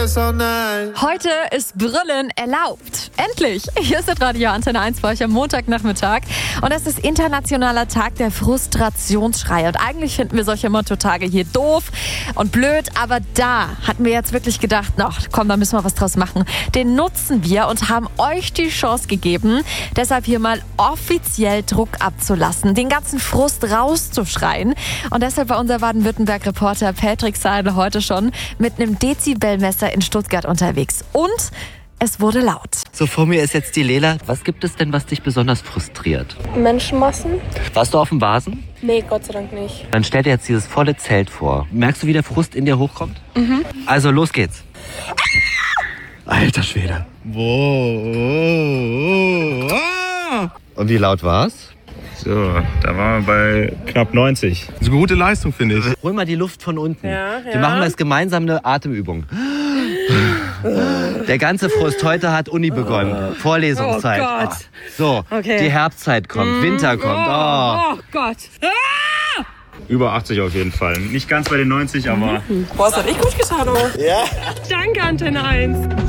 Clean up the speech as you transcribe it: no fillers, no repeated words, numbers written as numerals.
Heute ist Brüllen erlaubt. Endlich! Hier ist das Radio Antenne 1 für euch am Montagnachmittag. Und es ist Internationaler Tag der Frustrationsschreie. Und eigentlich finden wir solche Motto-Tage hier doof und blöd. Aber da hatten wir jetzt wirklich gedacht, komm, da müssen wir was draus machen. Den nutzen wir und haben euch die Chance gegeben, deshalb hier mal offiziell Druck abzulassen, den ganzen Frust rauszuschreien. Und deshalb war unser Baden-Württemberg-Reporter Patrick Seidel heute schon mit einem Dezibelmesser in Stuttgart unterwegs. Und es wurde laut. So, vor mir ist jetzt die Lela. Was gibt es denn, was dich besonders frustriert? Menschenmassen? Warst du auf dem Vasen? Nee, Gott sei Dank nicht. Dann stell dir jetzt dieses volle Zelt vor. Merkst du, wie der Frust in dir hochkommt? Mhm. Also, los geht's. Alter Schwede. Wow. Und wie laut war's? So, da waren wir bei knapp 90. Das ist eine gute Leistung, finde ich. Hol mal die Luft von unten. Ja. Wir machen jetzt gemeinsam eine Atemübung. Der ganze Frust, heute hat Uni begonnen. Vorlesungszeit. Oh Gott. So, Okay. Die Herbstzeit kommt, Winter kommt. Oh Gott. Über 80 auf jeden Fall. Nicht ganz bei den 90, aber... Boah, das hat echt gut getan, oh. Ja. Danke, Antenne 1.